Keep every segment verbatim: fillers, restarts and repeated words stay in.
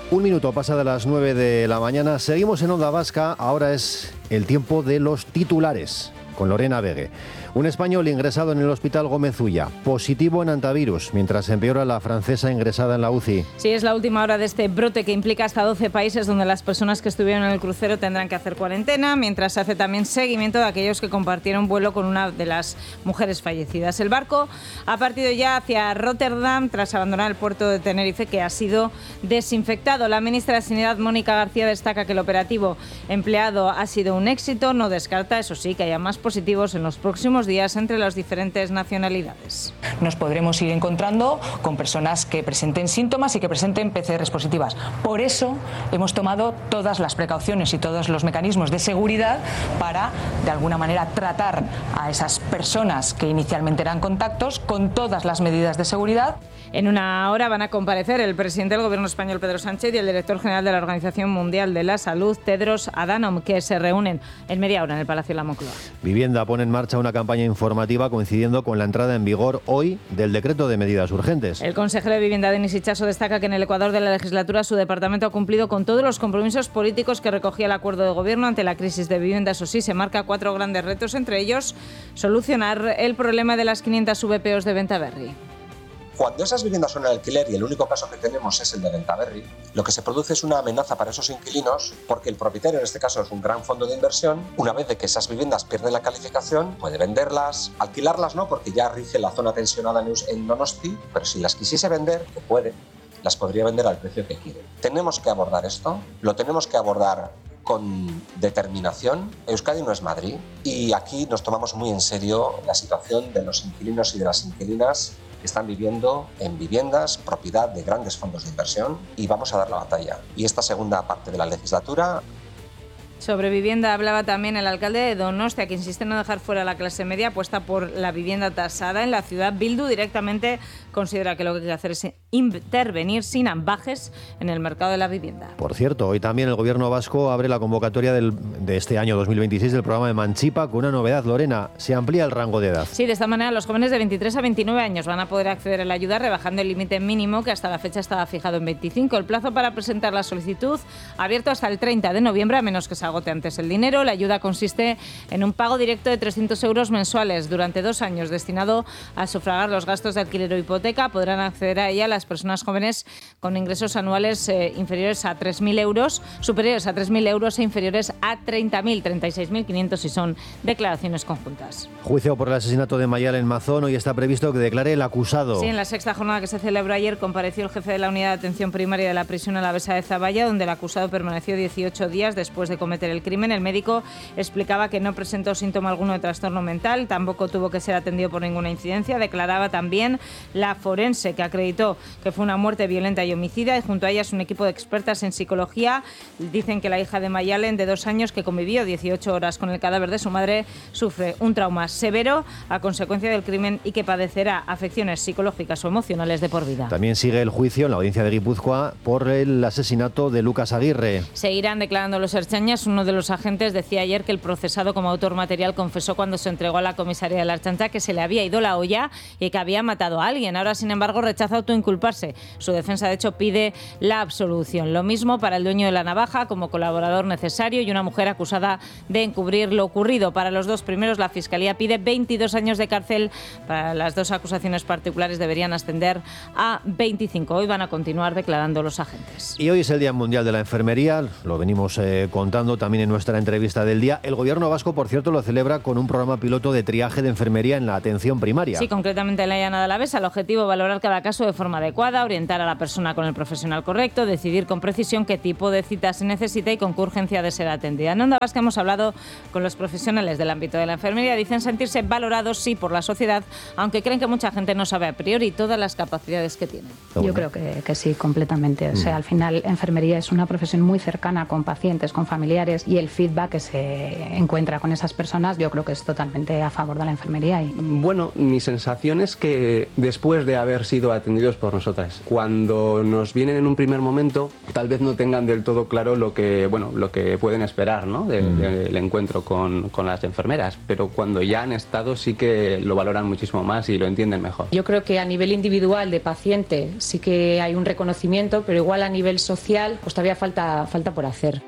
Un minuto pasa de las nueve de la mañana. Seguimos en Onda Vasca. Ahora es el tiempo de los titulares con Lorena Vegue. Un español ingresado en el Hospital Gómez Ulla, positivo en antivirus, mientras empeora la francesa ingresada en la U C I. Sí, es la última hora de este brote que implica hasta doce países donde las personas que estuvieron en el crucero tendrán que hacer cuarentena, mientras se hace también seguimiento de aquellos que compartieron vuelo con una de las mujeres fallecidas. El barco ha partido ya hacia Rotterdam tras abandonar el puerto de Tenerife, que ha sido desinfectado. La ministra de Sanidad, Mónica García, destaca que el operativo empleado ha sido un éxito. No descarta, eso sí, que haya más positivos en los próximos días entre las diferentes nacionalidades. Nos podremos ir encontrando con personas que presenten síntomas y que presenten P C Rs positivas. Por eso hemos tomado todas las precauciones y todos los mecanismos de seguridad para, de alguna manera, tratar a esas personas que inicialmente eran contactos con todas las medidas de seguridad. En una hora van a comparecer el presidente del Gobierno español, Pedro Sánchez, y el director general de la Organización Mundial de la Salud, Tedros Adhanom, que se reúnen en media hora en el Palacio de la Moncloa. Vivienda pone en marcha una campaña informativa coincidiendo con la entrada en vigor hoy del decreto de medidas urgentes. El consejero de Vivienda, Denis Itxaso, destaca que en el Ecuador de la legislatura su departamento ha cumplido con todos los compromisos políticos que recogía el acuerdo de gobierno ante la crisis de vivienda. Eso sí, se marca cuatro grandes retos, entre ellos solucionar el problema de las quinientas V P Os de Bentaberri. Cuando esas viviendas son en alquiler y el único caso que tenemos es el de Bentaberri, lo que se produce es una amenaza para esos inquilinos porque el propietario, en este caso es un gran fondo de inversión, una vez de que esas viviendas pierden la calificación, puede venderlas, alquilarlas no, porque ya rige la zona tensionada en Donosti, pero si las quisiese vender, que puede, las podría vender al precio que quiere. Tenemos que abordar esto, lo tenemos que abordar con determinación. Euskadi no es Madrid y aquí nos tomamos muy en serio la situación de los inquilinos y de las inquilinas que están viviendo en viviendas propiedad de grandes fondos de inversión y vamos a dar la batalla. Y esta segunda parte de la legislatura. Sobre vivienda hablaba también el alcalde de Donostia, que insiste en no dejar fuera a la clase media, apuesta por la vivienda tasada en la ciudad. Bildu directamente considera que lo que hay que hacer es intervenir sin ambajes en el mercado de la vivienda. Por cierto, hoy también el gobierno vasco abre la convocatoria del, de este año dos mil veintiséis del programa Emancipa con una novedad. Lorena, se amplía el rango de edad. Sí, de esta manera los jóvenes de veintitrés a veintinueve años van a poder acceder a la ayuda, rebajando el límite mínimo que hasta la fecha estaba fijado en veinticinco. El plazo para presentar la solicitud abierto hasta el treinta de noviembre, a menos que se agote antes el dinero. La ayuda consiste en un pago directo de trescientos euros mensuales durante dos años, destinado a sufragar los gastos de alquiler o hipoteca. Podrán acceder a ella las personas jóvenes con ingresos anuales eh, inferiores a tres mil euros, superiores a tres mil euros e inferiores a treinta mil, treinta y seis mil quinientos si son declaraciones conjuntas. Juicio por el asesinato de Mayalen en Mazón. Hoy está previsto que declare el acusado. Sí, en la sexta jornada que se celebró ayer compareció el jefe de la Unidad de Atención Primaria de la Prisión Alavesa de Zaballa, donde el acusado permaneció dieciocho días después de cometer el crimen. El médico explicaba que no presentó síntoma alguno de trastorno mental, tampoco tuvo que ser atendido por ninguna incidencia. Declaraba también la forense, que acreditó que fue una muerte violenta y homicida, y junto a ellas un equipo de expertas en psicología. Dicen que la hija de Mayalen, de dos años, que convivió dieciocho horas con el cadáver de su madre, sufre un trauma severo a consecuencia del crimen y que padecerá afecciones psicológicas o emocionales de por vida. También sigue el juicio en la audiencia de Guipúzcoa por el asesinato de Lucas Aguirre. Seguirán declarando los ertzainas. Uno de los agentes decía ayer que el procesado como autor material confesó cuando se entregó a la comisaría de la Ertzaintza que se le había ido la olla y que había matado a alguien. Ahora, sin embargo, rechaza autoinculparse. Su defensa, de hecho, pide la absolución. Lo mismo para el dueño de la navaja como colaborador necesario y una mujer acusada de encubrir lo ocurrido. Para los dos primeros, la Fiscalía pide veintidós años de cárcel. Para las dos acusaciones particulares deberían ascender a veinticinco. Hoy van a continuar declarando los agentes. Y hoy es el Día Mundial de la Enfermería. Lo venimos eh, contando también en nuestra entrevista del día. El gobierno vasco, por cierto, lo celebra con un programa piloto de triaje de enfermería en la atención primaria. Sí, concretamente en la Llana de Alavesa. El objetivo, valorar cada caso de forma adecuada, orientar a la persona con el profesional correcto, decidir con precisión qué tipo de cita se necesita y con qué urgencia de ser atendida. En Onda Vasca hemos hablado con los profesionales del ámbito de la enfermería. Dicen sentirse valorados, sí, por la sociedad, aunque creen que mucha gente no sabe a priori todas las capacidades que tienen. Yo creo que, que sí, completamente. O sea, al final, enfermería es una profesión muy cercana con pacientes, con familiares, y el feedback que se encuentra con esas personas, yo creo que es totalmente a favor de la enfermería. Y... Bueno, mi sensación es que después de haber sido atendidos por nosotras. Cuando nos vienen en un primer momento, tal vez no tengan del todo claro lo que, bueno, lo que pueden esperar, ¿no? de, mm. del encuentro con, con las enfermeras, pero cuando ya han estado sí que lo valoran muchísimo más y lo entienden mejor. Yo creo que a nivel individual de paciente sí que hay un reconocimiento, pero igual a nivel social pues todavía falta, falta por hacer.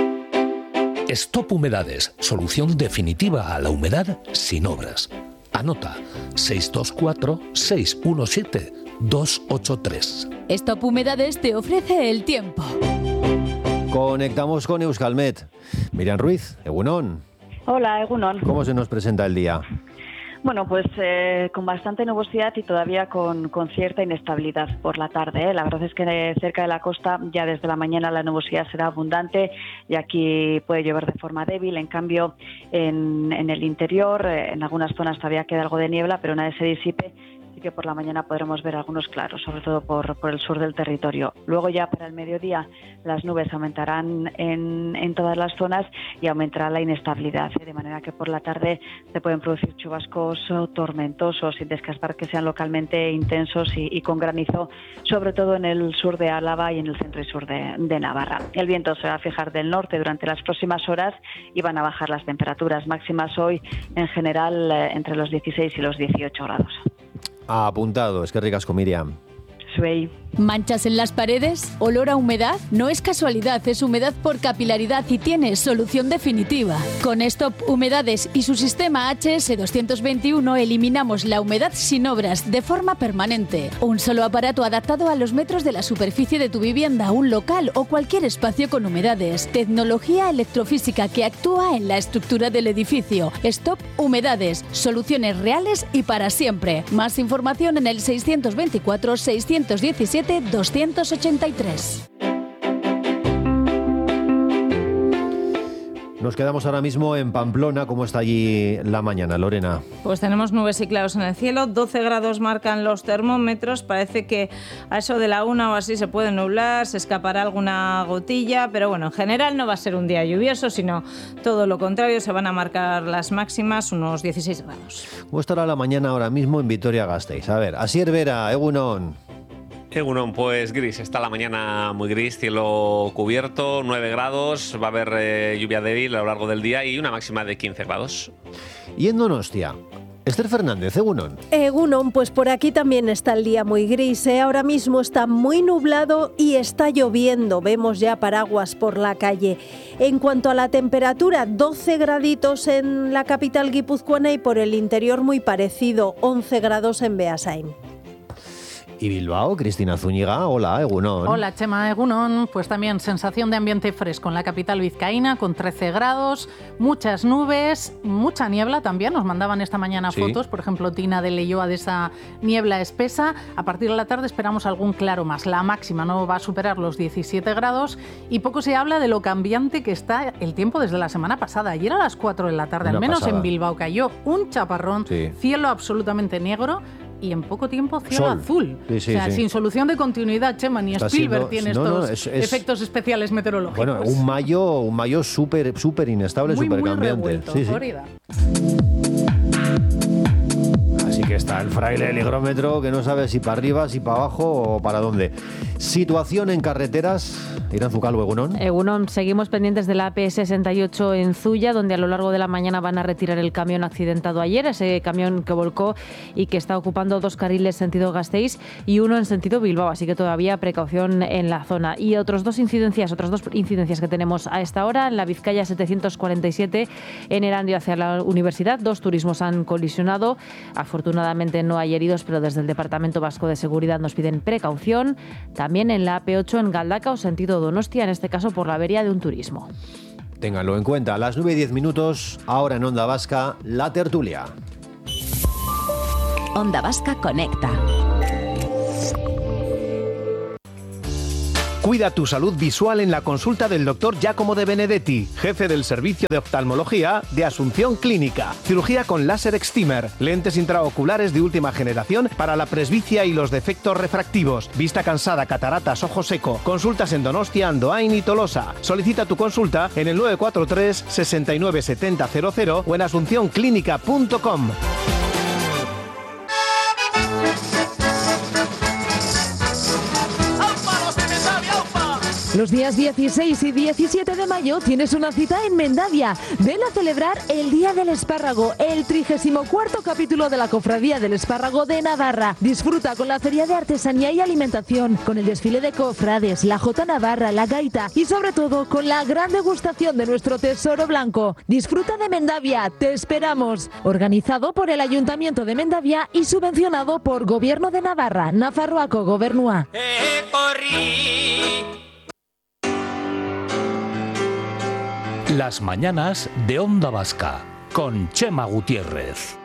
Stop Humedades, solución definitiva a la humedad sin obras. Anota seis dos cuatro, seis uno siete, dos ocho tres. Stop Humedades te ofrece el tiempo. Conectamos con Euskalmet. Miriam Ruiz, Egunon. Hola, Egunon. ¿Cómo se nos presenta el día? Bueno, pues eh, con bastante nubosidad y todavía con, con cierta inestabilidad por la tarde, ¿eh? La verdad es que cerca de la costa ya desde la mañana la nubosidad será abundante y aquí puede llover de forma débil. En cambio, en, en el interior, eh, en algunas zonas todavía queda algo de niebla, pero una vez se disipe, sí que por la mañana podremos ver algunos claros, sobre todo por, por el sur del territorio. Luego ya para el mediodía las nubes aumentarán en, en todas las zonas y aumentará la inestabilidad, ¿eh? De manera que por la tarde se pueden producir chubascos tormentosos, sin descartar que sean localmente intensos y, y con granizo, sobre todo en el sur de Álava y en el centro y sur de, de Navarra. El viento se va a fijar del norte durante las próximas horas y van a bajar las temperaturas máximas hoy en general eh, entre los dieciséis y los dieciocho grados. Apuntado, es que ricasco, Miriam. Suey. ¿Manchas en las paredes? ¿Olor a humedad? No es casualidad, es humedad por capilaridad y tiene solución definitiva. Con Stop Humedades y su sistema H S doscientos veintiuno eliminamos la humedad sin obras de forma permanente. Un solo aparato adaptado a los metros de la superficie de tu vivienda, un local o cualquier espacio con humedades. Tecnología electrofísica que actúa en la estructura del edificio. Stop Humedades, soluciones reales y para siempre. Más información en el seiscientos veinticuatro, seiscientos diecisiete, doscientos ochenta y tres. Nos quedamos ahora mismo en Pamplona. ¿Cómo está allí la mañana, Lorena? Pues tenemos nubes y claros en el cielo, doce grados marcan los termómetros, parece que a eso de la una o así se puede nublar, se escapará alguna gotilla, pero bueno, en general no va a ser un día lluvioso, sino todo lo contrario, se van a marcar las máximas, unos dieciséis grados. ¿Cómo estará la mañana ahora mismo en Vitoria-Gasteiz? A ver, Asier Vera, Egunon. Egunon, pues gris, está la mañana muy gris, cielo cubierto, nueve grados, va a haber eh, lluvia débil a lo largo del día y una máxima de quince grados. Y en Donostia, Esther Fernández, Egunon. Egunon, pues por aquí también está el día muy gris, ¿eh? Ahora mismo está muy nublado y está lloviendo, vemos ya paraguas por la calle. En cuanto a la temperatura, doce graditos en la capital guipuzcoana y por el interior muy parecido, once grados en Beasain. Y Bilbao, Cristina Zúñiga, hola, Egunon. Hola, Chema, Egunon. Pues también sensación de ambiente fresco en la capital vizcaína, con trece grados, muchas nubes, mucha niebla también. Nos mandaban esta mañana sí. fotos, por ejemplo, Tina de Leioa, de esa niebla espesa. A partir de la tarde esperamos algún claro más. La máxima no va a superar los diecisiete grados y poco se habla de lo cambiante que está el tiempo desde la semana pasada. Ayer a las cuatro de la tarde, Una al menos pasada. En Bilbao, cayó un chaparrón, sí. cielo absolutamente negro, y en poco tiempo cielo Sol. Azul. Sí, sí, o sea, sí. sin solución de continuidad, Chema, ni Está Spielberg siendo, tiene no, estos no, es, es, efectos especiales meteorológicos. Bueno, un mayo, un mayo súper súper inestable, súper cambiante. Sí, sí. Así que está el fraile el higrómetro que no sabe si para arriba, si para abajo o para dónde. Situación en carreteras. Irán Zucalo, Egunon. Egunon, seguimos pendientes de la A P sesenta y ocho en Zuya, donde a lo largo de la mañana van a retirar el camión accidentado ayer, ese camión que volcó y que está ocupando dos carriles sentido Gasteiz y uno en sentido Bilbao, así que todavía precaución en la zona. Y otros dos incidencias, otras dos incidencias que tenemos a esta hora, en la Vizcaya setecientos cuarenta y siete, en Erandio hacia la universidad, dos turismos han colisionado. Afortunadamente no hay heridos, pero desde el Departamento Vasco de Seguridad nos piden precaución. También en la A P ocho en Galdakao, sentido Donostia, en este caso por la avería de un turismo. Ténganlo en cuenta. A las nueve y diez minutos, ahora en Onda Vasca, la tertulia. Onda Vasca conecta. Cuida tu salud visual en la consulta del doctor Giacomo De Benedetti, jefe del servicio de oftalmología de Asunción Clínica. Cirugía con láser excimer, lentes intraoculares de última generación para la presbicia y los defectos refractivos, vista cansada, cataratas, ojo seco. Consultas en Donostia, Andoain y Tolosa. Solicita tu consulta en el nueve cuatro tres, seis nueve siete cero cero cero o en asunción clínica punto com. Los días dieciséis y diecisiete de mayo tienes una cita en Mendavia. Ven a celebrar el Día del Espárrago, el trigésimo cuarto capítulo de la Cofradía del Espárrago de Navarra. Disfruta con la feria de artesanía y alimentación, con el desfile de cofrades, la Jota Navarra, la gaita y sobre todo con la gran degustación de nuestro tesoro blanco. Disfruta de Mendavia, te esperamos. Organizado por el Ayuntamiento de Mendavia y subvencionado por Gobierno de Navarra, Nafarroako Gobernua. Las mañanas de Onda Vasca con Chema Gutiérrez.